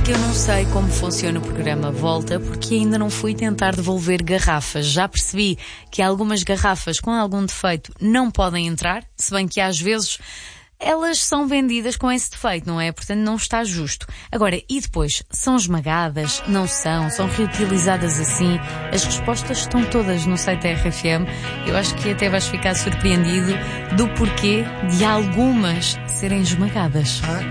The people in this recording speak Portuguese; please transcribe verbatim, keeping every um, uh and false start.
Eu não sei como funciona o programa Volta porque ainda não fui tentar devolver garrafas. Já percebi que algumas garrafas com algum defeito não podem entrar, se bem que às vezes elas são vendidas com esse defeito, não é? Portanto, não está justo. Agora, e depois? São esmagadas? Não são? São reutilizadas assim? As respostas estão todas no site da R F M. Eu acho que até vais ficar surpreendido do porquê de algumas serem esmagadas.